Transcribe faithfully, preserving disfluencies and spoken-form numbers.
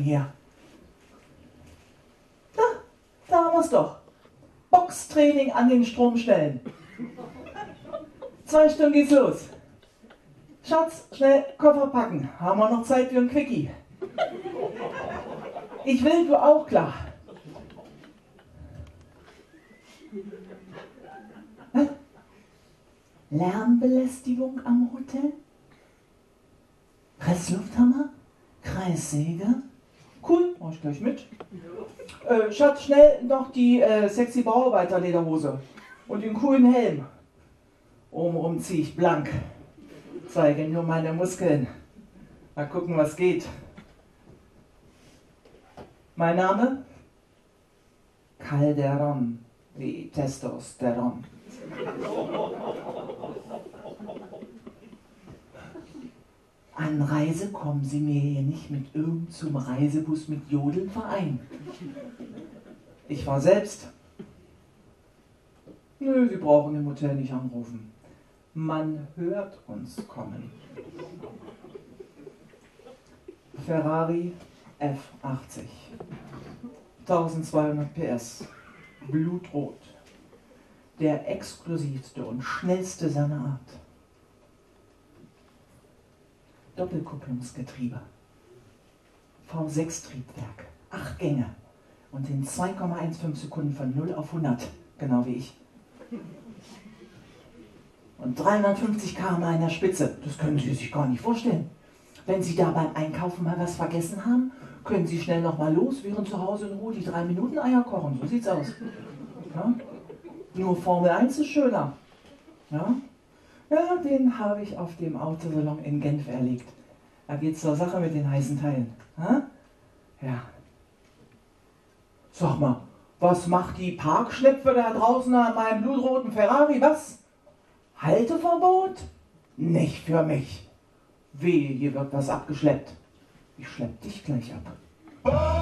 hier? Da, da haben wir es doch. Boxtraining an den Stromstellen. Zwei Stunden geht's los. Schatz, schnell Koffer packen. Haben wir noch Zeit für ein Quickie? Ich will, du auch, klar. Was? Lärmbelästigung am Hotel? Presslufthammer? Kreissäge? Cool, mach ich gleich mit. Äh, Schatz, schnell noch die äh, sexy Bauarbeiterlederhose und den coolen Helm. Obenrum ziehe ich blank. Zeige nur meine Muskeln. Mal gucken, was geht. Mein Name? Calderon, wie Testosteron. Anreise kommen Sie mir hier nicht mit irgend zum Reisebus mit Jodelverein. Ich war selbst. Nö, Sie brauchen im Hotel nicht anrufen. Man hört uns kommen. Ferrari F achtzig. eintausendzweihundert P S. Blutrot. Der exklusivste und schnellste seiner Art. Doppelkupplungsgetriebe. V sechs Triebwerk. Acht Gänge. Und in zwei Komma fünfzehn Sekunden von null auf hundert. Genau wie ich. Und dreihundertfünfzig Kilometer pro Stunde in der Spitze. Das können Sie sich gar nicht vorstellen. Wenn Sie da beim Einkaufen mal was vergessen haben, können Sie schnell noch mal los, während zu Hause in Ruhe die drei Minuten Eier kochen. So sieht's aus. Ja? Nur Formel eins ist schöner. Ja? Ja, den habe ich auf dem Autosalon in Genf erlegt. Da geht's zur Sache mit den heißen Teilen. Ha? Ja. Sag mal, was macht die Parkschlepfe da draußen an meinem blutroten Ferrari? Was? Halteverbot? Nicht für mich. Wehe, hier wird was abgeschleppt. Ich schlepp dich gleich ab.